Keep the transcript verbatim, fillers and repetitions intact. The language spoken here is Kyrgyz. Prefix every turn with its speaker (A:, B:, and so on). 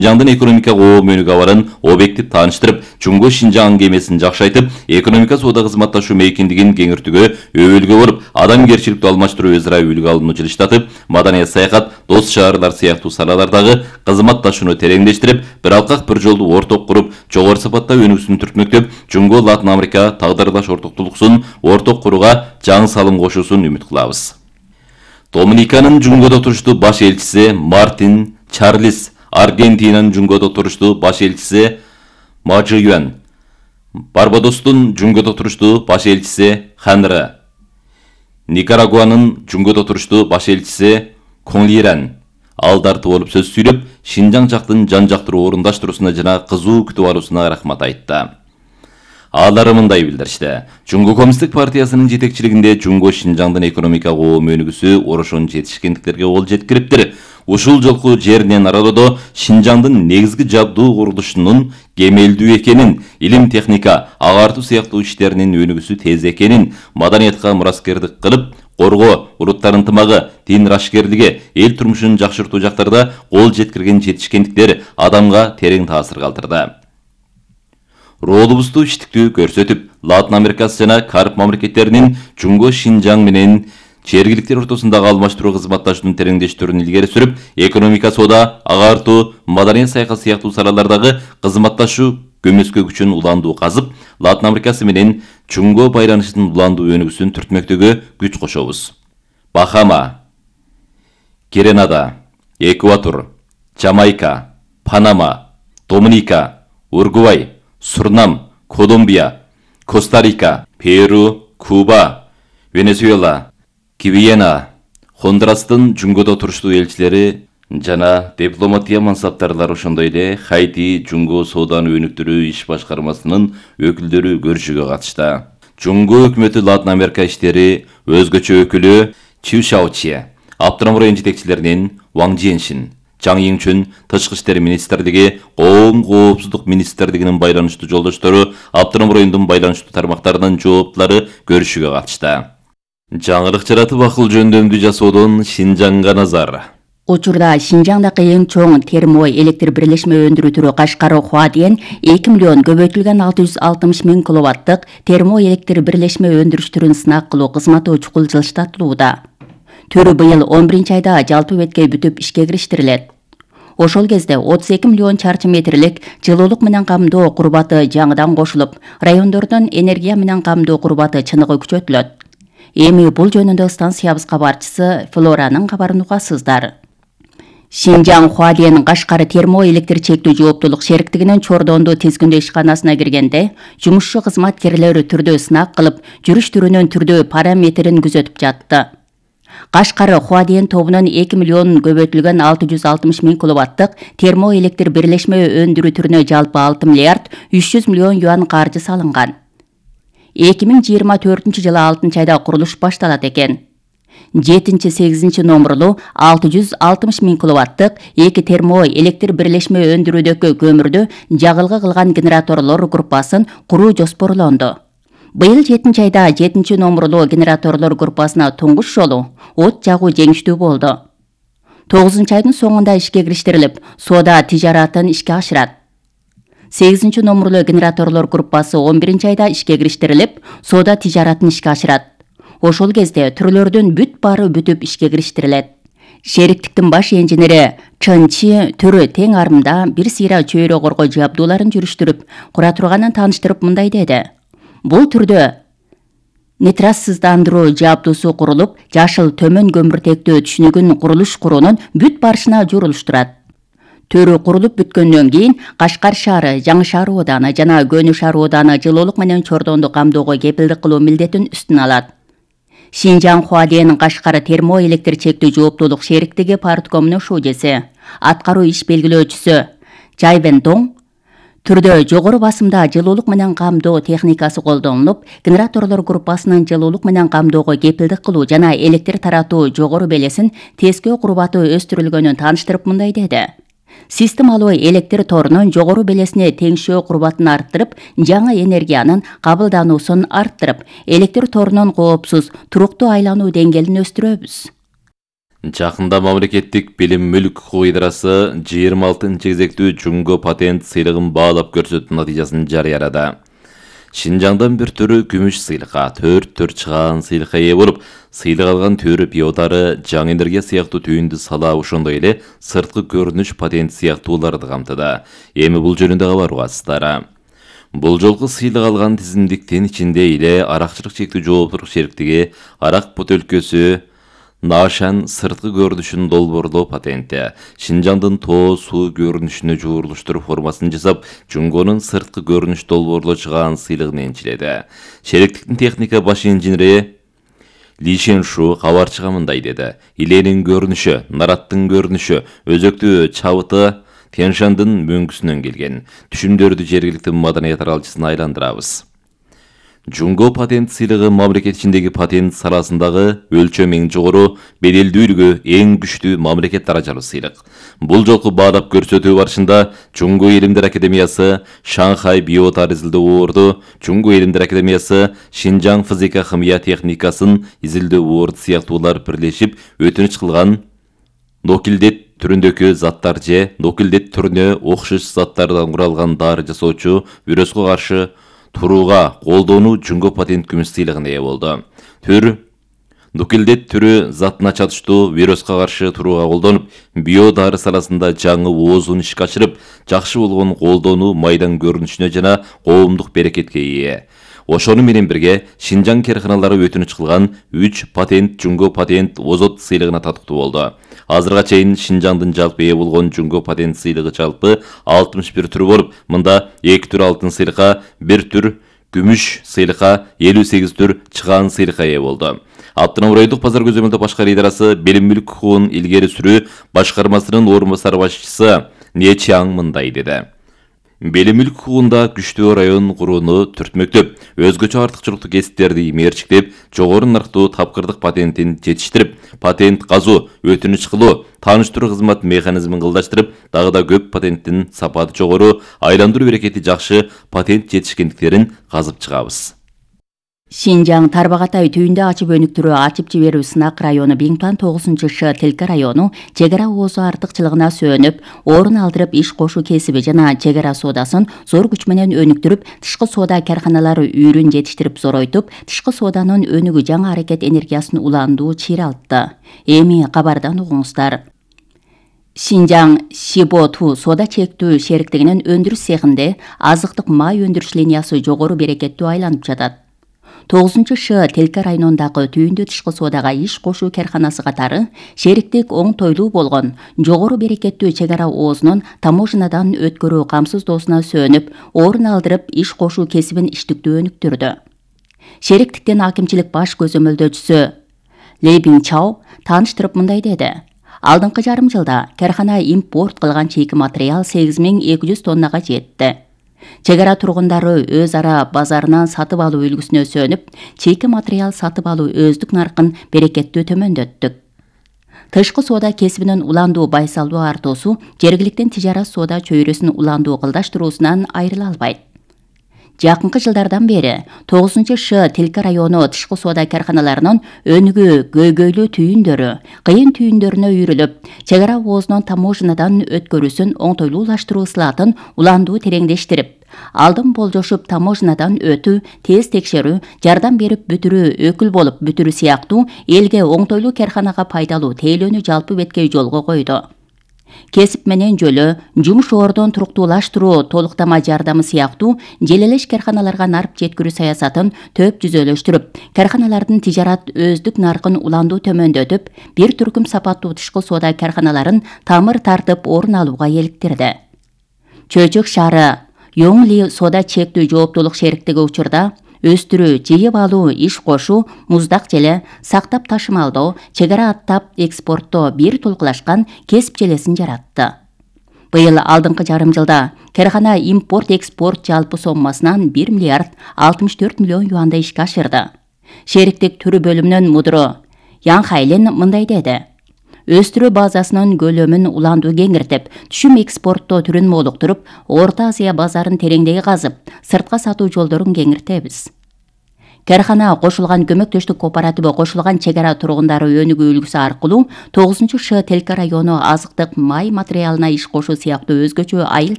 A: Шинжаңдын экономика көмөнүгө барын объектив тааныштырып, Жумго Шинжаң кемесин жакшайтып, экономика соода кызматташуу мейкиндигин кеңиртүүгө өбөлгө болуп, адамгерчиликтүү алмаштыруу өзара үлгү алууну жылыштатып, маданият саякат, дос шаарлар сыяктуу салалардагы кызматташууну тереңдештирип, бир алкак бир жолду орток куруп, жогору сапатта өнүгүүсүн түртмөктөп, Жумго Латын Америка тагдырдаш ортоктулуксун орток курууга жаңы салым кошуусун үмүт кылабыз. Доминиканын Жумгодо туруштуу баш элчиси Мартин Чарлис, Аргентинанын Жумгодо туруштуу баш элчиси Мажи Юан, Барбадостун Жумгодо туруштуу баш элчиси Ханра, Никарагуанын Жумгодо туруштуу баш элчиси Конлиран алдарты болуп сөз сүйлөп, Шинжаң жактын жан жактыруу орундаштыруусуна жана кызуу күтүп алуусуна рахмат айтты. Алары мындай билдиришти. Жумго Коммунисттик партиясынын жетекчилигинде Жумго Шинжаңдын экономика өнүгүүсү орошон жетишкендиктерге кол жеткириптир. Ушул жолку жеринен аралоодо Шинжаңдын негизги жабдуу курулушунун кемелдүү экенин, илим техника, агартуу сыяктуу иштеринин өнүгүүсү тез экенин, маданиятка мураскердик кылып, коргоо, улуттар ынтымагы, дин рашкерлиги, эл турмушун жакшыртуу жактарда кол жеткирген жетишкендиктер адамга терең таасир калтырды. Ролубузду иштиктүү көрсөтүп, Латын Америкасы жана Кариб мамлекеттеринин Жумго Шинжаң менен жергиликтер ортосундагы алмаштыруу кызматташуунун тереңдештирүүнү илгери сүрүп, экономика, соода, агартуу, маданият саякат сыяктуу салалардагы кызматташуу көмөскө күчүн уландуу казып, Латын Америкасы менен Жумго байланышынын уландуу өнүгүүсүн түртмөктөгө күч кошобуз. Бахама, Гренада, Эквадор, Жамайка, Панама, Доминика, Уругвай, Сурнам, Колумбия, Коста-Рика, Перу, Куба, Венесуэла, Гвиана, Хондурастын Жумгодо туруштуу элчилери жана дипломатия мансаптарлары, ошондой эле Хайти Жумго сооданы өнүктүрүү иш башкармасынын өкүлдөрү көрүшүгө катышты. Жумго өкмөтү Латын Америка иштери өзгөчө өкүлү Чу Шаочи, Автоном район жетекчилеринин Ваң Жиэншин, Жаң Йиңчүн, Тышкы иштер министрлиги, Коом коопсуздук министрлигинин байланыштуу жолдоштору, Автоном райондун байланыштуу тармактарынын жооптулары көрүшүгө катышты. Жаңылык жаратып акыл жөндөмдүү жасоодон Шинжаңга назар.
B: Учурда Шинжаңдагы эң чоң термо электр бирлешме өндүрүү түрү Кашкар Хуадиен эки миллион көбөйтүлгөн алты жүз алтымыш миң киловаттык термо электр бирлешме өндүрүш түрүн сынак кылуу кызматы чукул жылыштатылууда. Түрү быйыл он биринчи айда жалпы бетке бүтүп ишке кириштирилет. Ошол кезде отуз эки миллион чарчы метрлик жылуулук менен камдоо курбаты жаңыдан кошулуп, райондордун энергия менен камдоо курбаты чыныгы күчөтүлөт. Эми бул жөнүндө станциябыз кабарчысы Флоранын кабарын угасыздар. Шинжаң Хуадиен Кашкар термо электр чектүү жооптулук шериктигинин Чордондо тизгиндөө ишканасына киргенде, жумушчу кызматкерлери түрдө сынак кылып, жүрүш түрүнүн түрдө параметрин күзөтүп жатты. Кашкар Хуадиен тобунун эки миллион көбөйтүлгөн алты жүз алтымыш миң киловаттык термо электр бирлешме өндүрүү түрүнө жалпы алты миллиард үч жүз миллион юан каржы салынган. эки миң жыйырма төртүнчү жылы алтынчы айда курулуш башталат экен. жетинчи сегизинчи номурлуу алты жүз алтымыш миң киловаттык эки термо электр бирлешме өндүрүүдөгү көмүрдү жагылгы кылган генераторлор группасын куруу жоспорлонду. Быйыл жетинчи айда жетинчи номурлуу генераторлор группасына туңгуш жолу от жагуу жеңиштүү болду. тогузунчу айдын соңунда ишке кириштирилип, соода тижаратын ишке ашырат. сегизинчи номурлуу генераторлор группасы он биринчи айда ишке кириштирилип, соода тижаратын ишке ашырат. Ошол кезде түрлөрдүн бүт баары бүтүп ишке кириштирилет. Шериктиктин баш инженери Чын Чи түрү тең арымда бир сыйра чөйрө коргоо жабдууларын жүрүштүрүп, кура турганын тааныштырып мындай деди. Бул түрдө нитрассыздандыруу жабдуусу курулуп, жашыл төмөн көмүртектөө түшүнүгүн курулуш куруунун бүт барышына журулуштурат. Төрү курулуп бүткөндөн кийин Кашкар шаары, Жаңы шаар ооданы жана Көнү шаар ооданы жылуулук менен Чордонду камдоого кепилдик кылуу милдетин үстүнө алат. Шинжаң Хуадиен Кашкар термо электр чектүү жооптулук шериктиги парткомунун шужеси, аткаруу иш белгилөөчүсү Жайвен Доң түрдө жогору басымда жылуулук менен камдоо техникасы колдонулуп, генераторлор группасынын жылуулук менен камдоого кепилдик кылуу жана электр таратуу жогору белесин тескөө курбаты өстүрүлгөнүн тааныштырып мындай деди. Системалуу электр торунун жогору белесине теңшөө курбатын арттырып, жаңы энергиянын кабылдануусун арттырып, электр торунун коопсуз, туруктуу айлануу деңгээлин өстүрөбүз.
A: Жакында мамлекеттик билим мүлк укугу идарасы жыйырма алтынчы кезектүү Жунго патент сыйлыгын баалап көрсөтүү натыйжасын жарыялады. Шинжаңдан бир төрү күмүш сыйлыкка, төрт төр чыгаан сыйлыкка ээ болуп, сыйлык алган төрү биодары, жаңы энергия сыяктуу түйүндү сала ошондой эле сырткы көрүнүш патент сыяктууларды камтыды. Эми бул жөнүндө кабар угасыздар. Бул жолку сыйлык алган тизимдиктин ичинде эле аракчылык чектүү жооптуулук шериктиги арак бөтөлкөсү Нашан сырткы көрүнүшүн долбоорлоо патенти, Шинжаңдын тоо суу көрүнүшүнө жуурулуштуруп формасын жасап, Жунгонун сырткы көрүнүш долбоорлоо чыгаан сыйлыгын энчиледи. Шериктиктин техника баш инженери Ли Шеншу кабарчыга мындай деди: Иленин көрүнүшү, нараттын көрүнүшү, өзөктүү чабыты Тяньшандын мөңгүсүнөн келген. Түшүмдөрдү жергиликтүү маданият аралчысына айландырабыз. Жунго патент сыйлыгы мамлекет ичиндеги патент саласындагы өлчөм эң жогору, беделдүүлүгү эң күчтүү мамлекет даражалуу сыйлык. Бул жолку баалап көрсөтүү барышында Жунго Илимдер Академиясы, Шанхай биотар изилдөө орду, Жунго Илимдер Академиясы, Шинжаң физика химия техникасын изилдөө орду сыяктуулар бирлешип өтүнүч кылган нокилдет түрүндөгү заттар же нокилдет түрүнө окшош заттардан куралган дары жасоочу вируско каршы турууга колдоону Жунго патент күмүш сыйлыгына ээ болду. Түр нукилдет түрү затына чатыштуу вируска каршы турууга колдонуп, биодары саласында жаңы оозун ишке ашырып, жакшы болгон колдоону майдан көрүнүшүнө жана коомдук берекетке ээ. Ошону менен бирге Шинжаң керканалары өтүнүч кылган үч патент Жунго патент озот сыйлыгына татыктуу болду. Азырга чейин Шинжаңдын жалпы ээ болгон Жунго патент сыйлыгы жалпы алтымыш бир түрү болуп, мында эки түр алтын сыйлыкка, бир түр күмүш сыйлыкка, элүү сегиз түр чыгаан сыйлыкка ээ болду. Автономдук райондук базар көзөмөлдөө башкаруу идарасы билим мүлк укугун илгери сүрүү башкармасынын орун басары башчысы Не Чаң мындай деди: Билим мүлк укугунда күчтүү район курууну түртмөктөп, өзгөчө артыкчылыктуу кесиптерди мерчиктеп, жогору нарктуу тапкырдык патентин жетиштирип, патент казуу, өтүнүч кылуу, тааныштыруу кызмат механизмин кылдаштырып, дагы да көп патенттин сапаты жогору, айландыруу берекети жакшы патент жетишкендиктерин казып чыгабыз.
B: Шинжаң Тарбағатай түйүндө ачып өнүктүрүү ачып жиберүү сынак району Биңпан тогузунчу Ш Тилка району чек ара оозу артыкчылыгына сөөнүп, орун алдырып иш кошуу кесиби жана чек ара соодасын зор күч менен өнүктүрүп, тышкы соода карханалары үйрүн жетиштирип зоройтуп, тышкы сооданын өнүгүү жаңы аракет энергиясын уландуу чыйралтты. Эми кабардан угуңуздар. Шинжаң Шибо-Ту соода чектүү шериктигинин өндүрүш цехинде азыктык май өндүрүш линиясы жогору берекеттүү айланып жатат. тогузунчу Ш Телка районундагы түйүндө тышкы соодага иш кошуу карханасы катары шериктик оңтойлуу болгон жогору берекеттүү чек ара оозунун таможнядан өткөрүү камсыздоосуна сөөнүп, орун алдырып иш кошуу кесибин иштиктүү өнүктүрдү. Шериктиктин акимчилик баш көзөмөлдөөчүсү Лей Бин Чао тааныштырып мындай деди: Алдыңкы жарым жылда кархана импорт кылган чейки материал сегиз миң эки жүз тоннага жетти. Чек ара тургундары өз ара базарынан сатып алуу үлгүсүнө сөнүп, чейки материал сатып алуу өздүк наркын берекеттүү төмөндөттүк. Тышкы соода кесибинин уландуу байсалдуу артуусу жергиликтин тижарат соода чөйрөсүн уландуу кылдаштыруусунан айрыла албайт. Жакынкы жылдардан бери тогузунчу Ш Тилка району тышкы соода карханаларынын өнүгүү көйгөйлүү түйүндөрү, кыйын түйүндөрүнө үйрүлүп, чек ара оозунун таможнядан өткөрүүсүн оңтойлуулаштыруу ысылатын уландуу тереңдештирип, алдын болжошуп таможнядан өтүү, тез текшерүү, жардам берип бүтүрүү, өкүл болуп бүтүрүү сыяктуу элге оңтойлуу карханага пайдалуу тейлөөнү жалпы беткей жолго койду. Кесип менен жөлө, жумуш ордун туруктуулаштыруу, толуктама жардамы сыяктуу желелеш карханаларга нарп жеткирүү саясатын төп жүзөлөштүрүп, карханалардын тижарат өздүк наркын уландуу төмөндөтүп, бир түркүм сапаттуу тышкы соода карханаларын тамыр тартып орун алууга эликтирди. Чөйчөк шаары Йоңли соода чектүү жооптуулук шериктиги учурда өстүрүү, жыйып алуу, иш кошуу, муздак желе, сактап ташымалдоо, чек ара аттап экспорттоо бир толкулашкан кесип желесин жаратты. Быйыл алдыңкы жарым жылда кархана импорт-экспорт жалпы соммасынан бир миллиард алтымыш төрт миллион юанды ишке ашырды. Шериктик түрү бөлүмүнүн мудуру Ян Хайлин мындай деди: Өстүрүү базасынын көлөмүн уландуу кеңиртип, түшүм экспорттоо түрүн молуктуруп, Орто Азия базарын тереңдей казып, сыртка сатуу жолдорун кеңиртебиз. Кархана кошулган көмөктөштүк кооператиби кошулган чек ара тургундары өнүгүү үлгүсү аркылуу тогузунчу Ш Телка району азыктык май материалына иш кошуу сыяктуу өзгөчө айыл